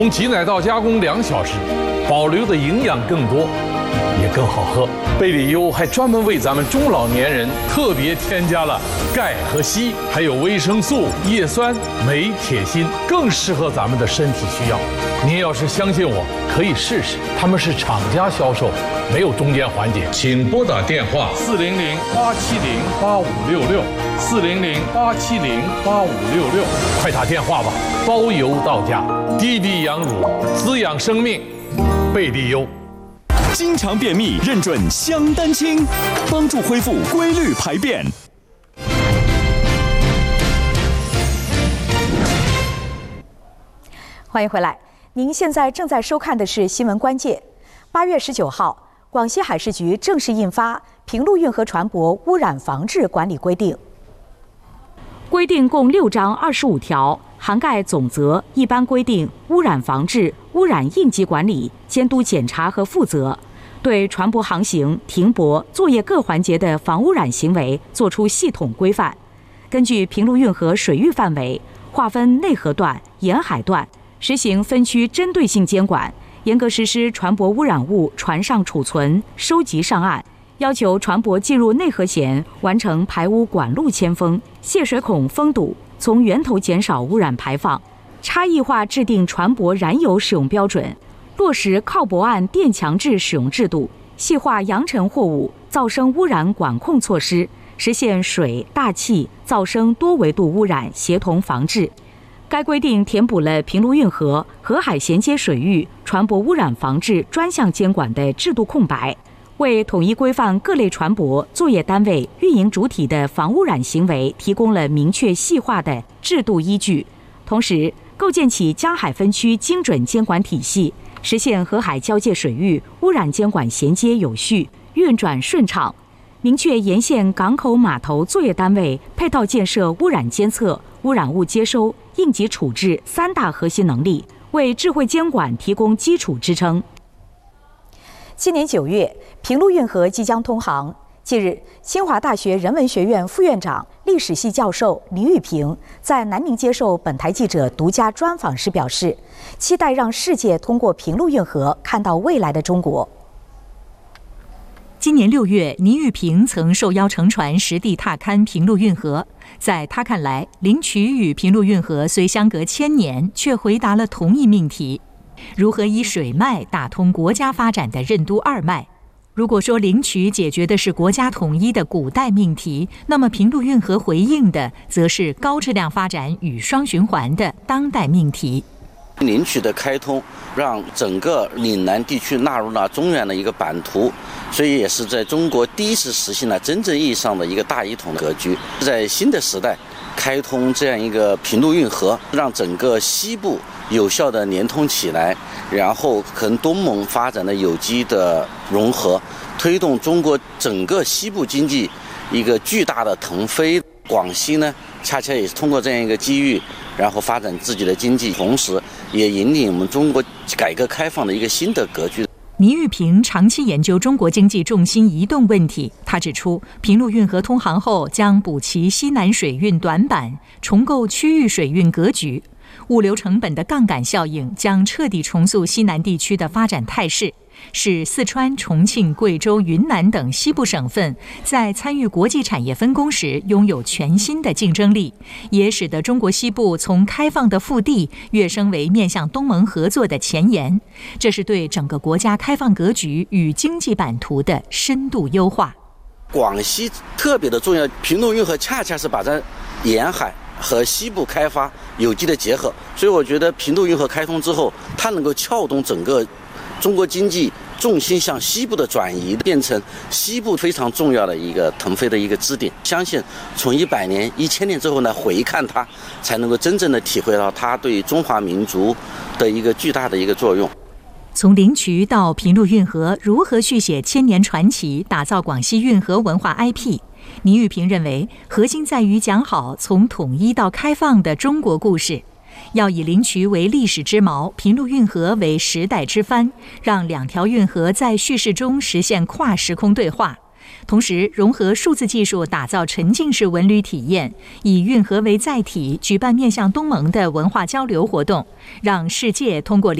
从挤奶到加工2小时，保留的营养更多，也更好喝。贝里优还专门为咱们中老年人特别添加了钙和硒，还有维生素、叶酸、镁、铁、锌，更适合咱们的身体需要。您要是相信我，可以试试。他们是厂家销售，没有中间环节。请拨打电话400-870-8566，400-870-8566，快打电话吧，包邮到家。低低羊乳，滋养生命，贝利优。 经常便秘，认准香丹清，帮助恢复规律排便。 欢迎回来，您现在正在收看的是新闻关键。8月19号，广西海事局正式印发《平陆运河船舶污染防治管理规定》。规定共6章25条，涵盖总则、一般规定、污染防治、污染应急管理、监督检查和负责，对船舶航行、停泊、作业各环节的防污染行为作出系统规范。根据平陆运河水域范围，划分内河段、沿海段，实行分区针对性监管，严格实施船舶污染物船上储存、收集上岸，要求船舶进入内河前完成排污管路签封、泄水孔封堵，从源头减少污染排放。差异化制定船舶燃油使用标准，落实靠泊岸垫墙制使用制度，细化扬尘货物、噪声污染管控措施，实现水、大气、噪声多维度污染协同防治。该规定填补了平陆运河、河海衔接水域船舶污染防治专项监管的制度空白，为统一规范各类船舶作业单位、运营主体的防污染行为提供了明确细化的制度依据，同时构建起江海分区精准监管体系，实现河海交界水域污染监管衔接有序、运转顺畅。明确沿线港口码头作业单位配套建设污染监测、污染物接收、应急处置3大核心能力，为智慧监管提供基础支撑。今年9月，平陆运河即将通航。近日，清华大学人文学院副院长、历史系教授李玉平在南宁接受本台记者独家专访时表示，期待让世界通过平陆运河看到未来的中国。 今年6月，倪玉平曾受邀乘船实地踏勘平陆运河。在他看来，灵渠与平陆运河虽相隔1000年，却回答了同一命题：如何以水脉打通国家发展的任督二脉。如果说灵渠解决的是国家统一的古代命题，那么平陆运河回应的则是高质量发展与双循环的当代命题。 灵渠的开通让整个岭南地区纳入了中原的一个版图，所以也是在中国第一次实现了真正意义上的一个大一统的格局。在新的时代开通这样一个平陆运河，让整个西部有效的连通起来，然后跟东盟发展的有机的融合，推动中国整个西部经济一个巨大的腾飞。广西呢，恰恰也是通过这样一个机遇，然后发展自己的经济，同时也引领我们中国改革开放的一个新的格局。 倪玉平长期研究中国经济重心移动问题，他指出，平陆运河通航后将补齐西南水运短板，重构区域水运格局，物流成本的杠杆效应将彻底重塑西南地区的发展态势，使四川、重庆、贵州、云南等西部省份在参与国际产业分工时拥有全新的竞争力，也使得中国西部从开放的腹地跃升为面向东盟合作的前沿。这是对整个国家开放格局与经济版图的深度优化。 广西特别的重要，平陆运河恰恰是把这沿海和西部开发有机的结合，所以我觉得平陆运河开通之后，它能够撬动整个中国经济重心向西部的转移，变成西部非常重要的一个腾飞的一个支点。相信从100年、1000年之后呢，回看它，才能够真正的体会到它对中华民族的一个巨大的一个作用。 从灵渠到平陆运河，如何续写千年传奇，打造广西运河文化 IP？倪玉平认为，核心在于讲好从统一到开放的中国故事，要以灵渠为历史之锚，平陆运河为时代之帆，让2条运河在叙事中实现跨时空对话， 同时融合数字技术，打造沉浸式文旅体验，以运河为载体，举办面向东盟的文化交流活动，让世界通过